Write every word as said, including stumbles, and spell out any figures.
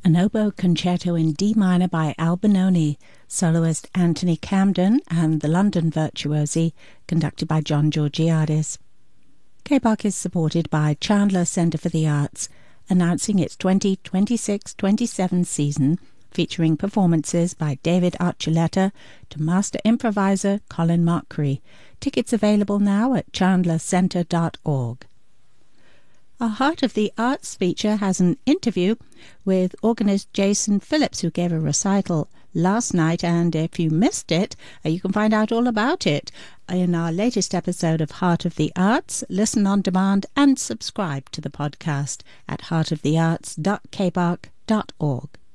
an oboe concerto in D minor by Albinoni, soloist Anthony Camden, and the London Virtuosi, conducted by John Georgiadis. K B A C is supported by Chandler Centre for the Arts, announcing its twenty twenty-six twenty-seven season, featuring performances by David Archuleta to master improviser Colin Mockry. Tickets available now at chandler centre dot org. Our Heart of the Arts feature has an interview with organist Jason Phillips, who gave a recital last night, and if you missed it, you can find out all about it in our latest episode of Heart of the Arts. Listen on demand and subscribe to the podcast at heart of the arts dot k b a c dot org.